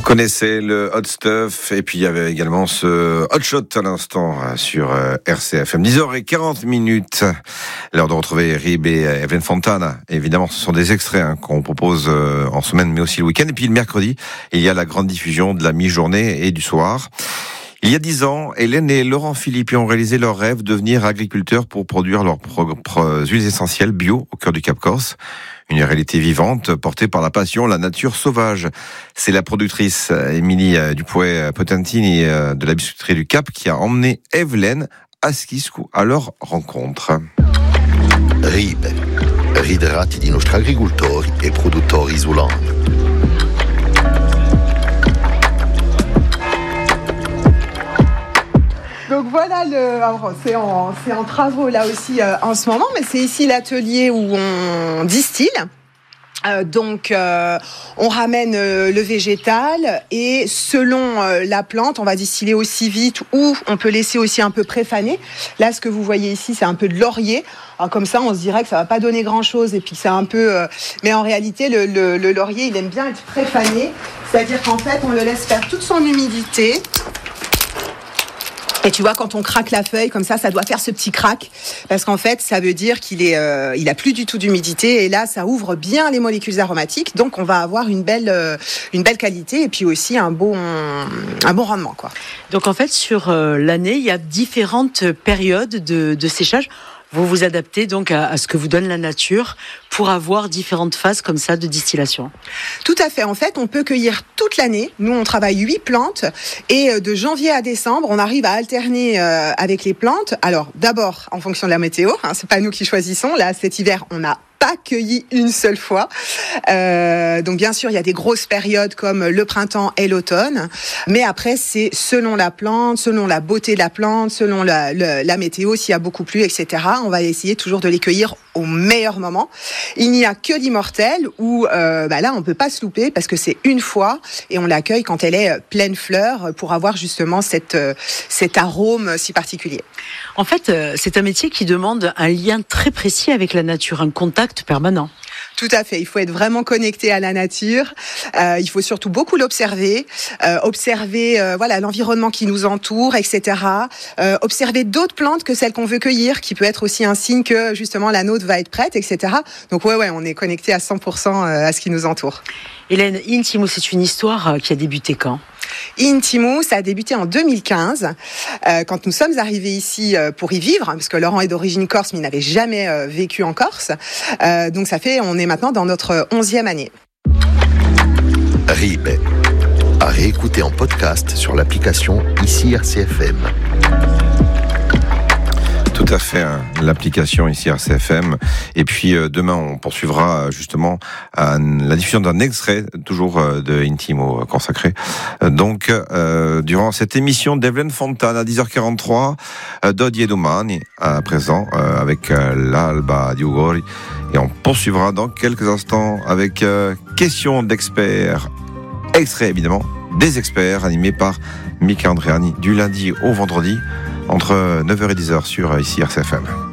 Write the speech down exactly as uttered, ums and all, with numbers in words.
Connaissez le Hot Stuff, et puis il y avait également ce Hot Shot à l'instant sur R C F M. dix heures quarante minutes, l'heure de retrouver Rib et Evelyn Fontana. Évidemment, ce sont des extraits hein, qu'on propose en semaine, mais aussi le week-end. Et puis le mercredi, il y a la grande diffusion de la mi-journée et du soir. Il y a dix ans, Hélène et Laurent Philippi ont réalisé leur rêve, devenir agriculteurs pour produire leurs propres huiles essentielles bio au cœur du Cap Corse. Une réalité vivante portée par la passion, la nature sauvage. C'est la productrice Émilie Dupuy-Potentini de la biscuiterie du Cap qui a emmené Evelyn à Schiscu à leur rencontre. Ribe, riderati di nostri agricoltori e produttori isolani. Donc voilà, le, alors c'est, en, c'est en travaux là aussi euh, en ce moment, mais c'est ici l'atelier où on distille. Euh, donc euh, on ramène euh, le végétal et selon euh, la plante, on va distiller aussi vite ou on peut laisser aussi un peu préfaner. Là, ce que vous voyez ici, c'est un peu de laurier. Alors, comme ça, on se dirait que ça va pas donner grand-chose et puis c'est un peu... Euh, mais en réalité, le, le, le laurier, il aime bien être préfané. C'est-à-dire qu'en fait, on le laisse faire toute son humidité. Et tu vois, quand on craque la feuille, comme ça, ça doit faire ce petit crack. Parce qu'en fait, ça veut dire qu'il est, euh, il a plus du tout d'humidité. Et là, ça ouvre bien les molécules aromatiques. Donc, on va avoir une belle, euh, une belle qualité et puis aussi un bon, un bon rendement, quoi. Donc, en fait, sur euh, l'année, il y a différentes périodes de, de séchage. Vous vous adaptez donc à, à ce que vous donne la nature pour avoir différentes phases comme ça de distillation. Tout à fait. En fait, on peut cueillir toute l'année. Nous, on travaille huit plantes et de janvier à décembre, on arrive à alterner euh, avec les plantes. Alors, d'abord, en fonction de la météo, hein, c'est pas nous qui choisissons. Là, cet hiver, on a pas cueilli une seule fois. Euh, donc bien sûr, il y a des grosses périodes comme le printemps et l'automne, mais après c'est selon la plante, selon la beauté de la plante, selon la, la, la météo, s'il y a beaucoup plu, et cetera. On va essayer toujours de les cueillir au meilleur moment. Il n'y a que l'immortelle où euh, bah là on peut pas se louper parce que c'est une fois et on l'accueille quand elle est pleine fleur pour avoir justement cette, euh, cet arôme si particulier. En fait, euh, c'est un métier qui demande un lien très précis avec la nature, un contact permanent. Tout à fait. Il faut être vraiment connecté à la nature. Euh, il faut surtout beaucoup l'observer, euh, observer euh, voilà l'environnement qui nous entoure, et cetera. Euh, observer d'autres plantes que celles qu'on veut cueillir, qui peut être aussi un signe que justement la nôtre va être prête, et cetera. Donc ouais, ouais, on est connecté à cent pour cent à ce qui nous entoure. Hélène, Intimo, c'est une histoire qui a débuté quand ? Intimo, ça a débuté en deux mille quinze, euh, quand nous sommes arrivés ici euh, pour y vivre, parce que Laurent est d'origine corse, mais il n'avait jamais euh, vécu en Corse. Euh, donc ça fait, on est maintenant dans notre onzième année. Ribe, à réécouter en podcast sur l'application ici R C F M. Tout à fait, hein, l'application ici R C F M. Et puis euh, demain, on poursuivra justement à la diffusion d'un extrait, toujours euh, de Intimo euh, consacré. Euh, donc, euh, durant cette émission d'Evelyn Fontana à dix heures quarante-trois, euh, Dodie Domani à présent euh, avec euh, l'Alba di Ugori. Et on poursuivra dans quelques instants avec euh, questions d'experts, extraits évidemment, des experts animés par Mika Andréani du lundi au vendredi, entre neuf heures et dix heures sur ici R C F M.